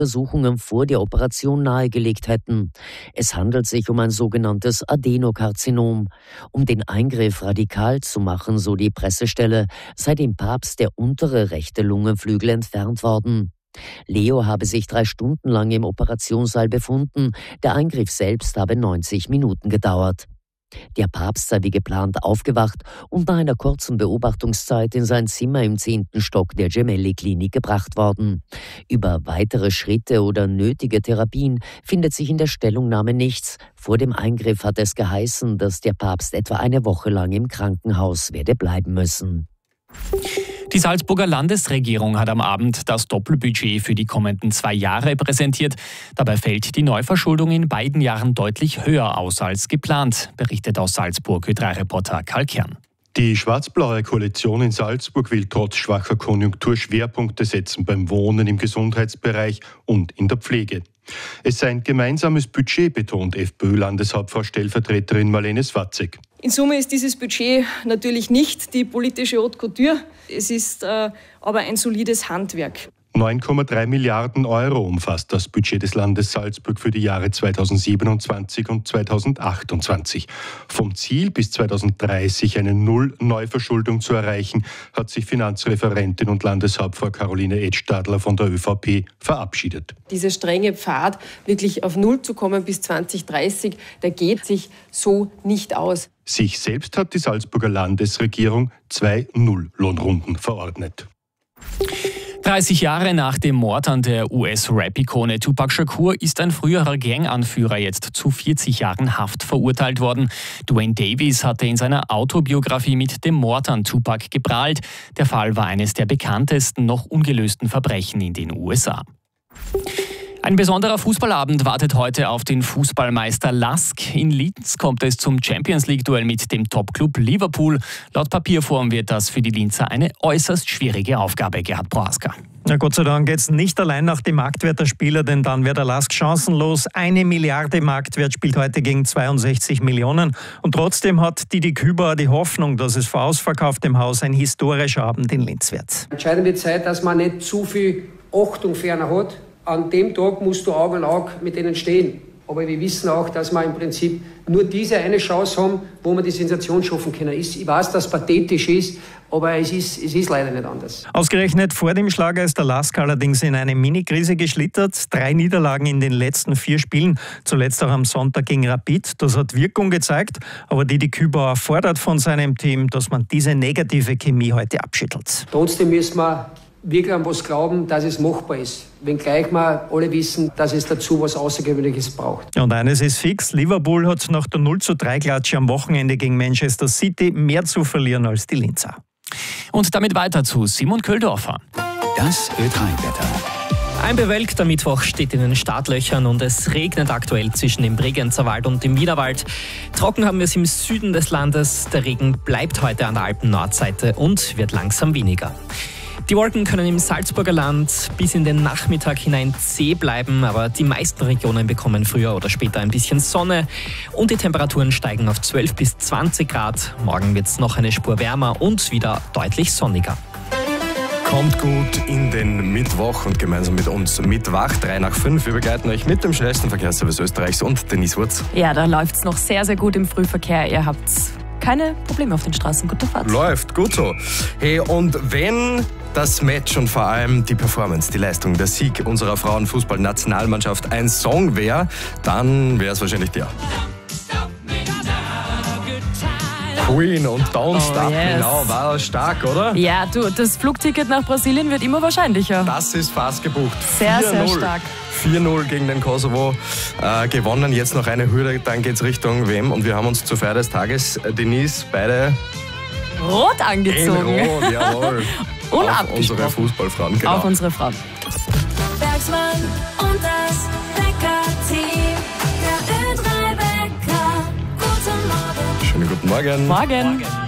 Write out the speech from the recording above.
Untersuchungen vor der Operation nahegelegt hätten. Es handelt sich um ein sogenanntes Adenokarzinom. Um den Eingriff radikal zu machen, so die Pressestelle, sei dem Papst der untere rechte Lungenflügel entfernt worden. Leo habe sich 3 Stunden lang im Operationssaal befunden. Der Eingriff selbst habe 90 Minuten gedauert. Der Papst sei wie geplant aufgewacht und nach einer kurzen Beobachtungszeit in sein Zimmer im 10. Stock der Gemelli-Klinik gebracht worden. Über weitere Schritte oder nötige Therapien findet sich in der Stellungnahme nichts. Vor dem Eingriff hat es geheißen, dass der Papst etwa eine Woche lang im Krankenhaus werde bleiben müssen. Die Salzburger Landesregierung hat am Abend das Doppelbudget für die kommenden 2 Jahre präsentiert. Dabei fällt die Neuverschuldung in beiden Jahren deutlich höher aus als geplant, berichtet aus Salzburg Ö3-Reporter Karl Kern. Die schwarz-blaue Koalition in Salzburg will trotz schwacher Konjunktur Schwerpunkte setzen beim Wohnen, im Gesundheitsbereich und in der Pflege. Es sei ein gemeinsames Budget, betont FPÖ-Landeshauptfrau-Stellvertreterin Marlene Swatzek. In Summe ist dieses Budget natürlich nicht die politische Haute Couture, es ist aber ein solides Handwerk. 9,3 Milliarden Euro umfasst das Budget des Landes Salzburg für die Jahre 2027 und 2028. Vom Ziel, bis 2030 eine Null-Neuverschuldung zu erreichen, hat sich Finanzreferentin und Landeshauptfrau Caroline Edstadler von der ÖVP verabschiedet. Dieser strenge Pfad, wirklich auf Null zu kommen bis 2030, der geht sich so nicht aus. Sich selbst hat die Salzburger Landesregierung 2 Null-Lohnrunden verordnet. 30 Jahre nach dem Mord an der US-Rap-Ikone Tupac Shakur ist ein früherer Gang-Anführer jetzt zu 40 Jahren Haft verurteilt worden. Duane Davis hatte in seiner Autobiografie mit dem Mord an Tupac geprahlt. Der Fall war eines der bekanntesten noch ungelösten Verbrechen in den USA. Ein besonderer Fußballabend wartet heute auf den Fußballmeister LASK. In Linz kommt es zum Champions-League-Duell mit dem Top-Club Liverpool. Laut Papierform wird das für die Linzer eine äußerst schwierige Aufgabe, Gerhard Prohaska. Na Gott sei Dank geht es nicht allein nach dem Marktwert der Spieler, denn dann wäre der LASK chancenlos. 1 Milliarde Marktwert spielt heute gegen 62 Millionen. Und trotzdem hat Didi Küber die Hoffnung, dass es vor ausverkauftem Haus ein historischer Abend in Linz wird. Entscheidende Zeit, dass man nicht zu viel Achtung für einen hat. An dem Tag musst du Auge in Auge mit denen stehen. Aber wir wissen auch, dass wir im Prinzip nur diese eine Chance haben, wo wir die Sensation schaffen können. Ich weiß, dass es pathetisch ist, aber es ist leider nicht anders. Ausgerechnet vor dem Schlager ist der LASK allerdings in eine Mini-Krise geschlittert. 3 Niederlagen in den letzten 4 Spielen, zuletzt auch am Sonntag gegen Rapid. Das hat Wirkung gezeigt, aber Didi Kübauer fordert von seinem Team, dass man diese negative Chemie heute abschüttelt. Trotzdem müssen wir wirklich an was glauben, dass es machbar ist. Wenngleich wir alle wissen, dass es dazu was Außergewöhnliches braucht. Und eines ist fix, Liverpool hat nach der 0:3-Klatsche am Wochenende gegen Manchester City mehr zu verlieren als die Linzer. Und damit weiter zu Simon Köhldorfer. Das Ö3-Wetter. Ein bewölkter Mittwoch steht in den Startlöchern und es regnet aktuell zwischen dem Bregenzer Wald und dem Wienerwald. Trocken haben wir es im Süden des Landes. Der Regen bleibt heute an der Alpen-Nordseite und wird langsam weniger. Die Wolken können im Salzburger Land bis in den Nachmittag hinein zäh bleiben, aber die meisten Regionen bekommen früher oder später ein bisschen Sonne und die Temperaturen steigen auf 12 bis 20 Grad. Morgen wird es noch eine Spur wärmer und wieder deutlich sonniger. Kommt gut in den Mittwoch und gemeinsam mit uns Mittwoch 3 nach 5. Wir begleiten euch mit dem schnellsten Verkehrsservice Österreichs und Denise Wurz. Ja, da läuft es noch sehr, sehr gut im Frühverkehr. Ihr habt keine Probleme auf den Straßen. Gute Fahrt. Läuft, gut so. Hey, und wenn das Match und vor allem die Performance, die Leistung, der Sieg unserer Frauenfußball-Nationalmannschaft ein Song wäre, dann wäre es wahrscheinlich der. Queen und Don't Stop Me Now war stark, oder? Ja, du, das Flugticket nach Brasilien wird immer wahrscheinlicher. Das ist fast gebucht. Sehr, sehr stark. 4-0 gegen den Kosovo gewonnen. Jetzt noch eine Hürde, dann geht's Richtung WM. Und wir haben uns zur Feier des Tages, Denise, beide rot angezogen. In Rot, jawohl. Auf unsere Fußballfrauen, genau. Auf unsere Frauen. Bergsmann und das Wecker-Team. Der Ö3-Wecker. Guten Morgen. Schönen guten Morgen. Morgen.